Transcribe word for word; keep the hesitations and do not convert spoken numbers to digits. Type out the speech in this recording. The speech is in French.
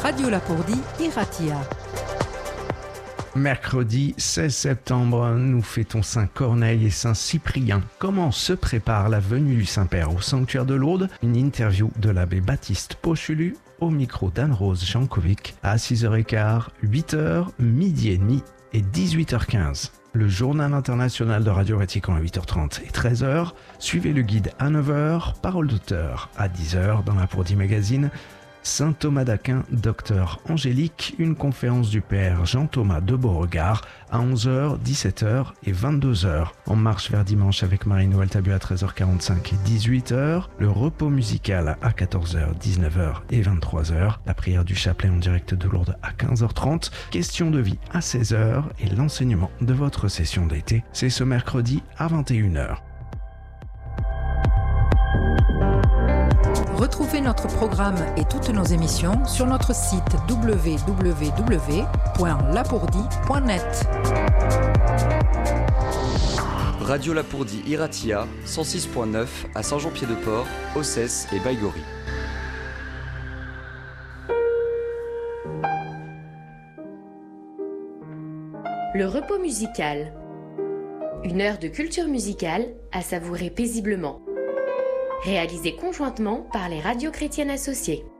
Radio Lapourdie, Iratia. Mercredi seize septembre, nous fêtons Saint-Corneille et Saint-Cyprien. Comment se prépare la venue du Saint-Père au sanctuaire de Lourdes? Une interview de l'abbé Baptiste Pochulu au micro d'Anne-Rose Jankovic à six heures quinze, huit heures, midi et demi et dix-huit heures quinze. Le journal international de Radio Vatican à huit heures trente et treize heures. Suivez le guide à neuf heures, Parole d'auteur à dix heures dans Lapourdie Magazine. Saint Thomas d'Aquin, docteur Angélique, une conférence du père Jean-Thomas de Beauregard à onze heures, dix-sept heures et vingt-deux heures. En marche vers dimanche avec Marie-Noël Tabu à treize heures quarante-cinq et dix-huit heures. Le repos musical à quatorze heures, dix-neuf heures et vingt-trois heures. La prière du chapelet en direct de Lourdes à quinze heures trente. Question de vie à seize heures et l'enseignement de votre session d'été. C'est ce mercredi à vingt et une heures. Retrouvez notre programme et toutes nos émissions sur notre site w w w point lapourdie point net. Radio Lapourdie Iratia, cent six point neuf à Saint-Jean-Pied-de-Port, Ossès et Baïgorry. Le repos musical. Une heure de culture musicale à savourer paisiblement. Réalisé conjointement par les radios chrétiennes associées.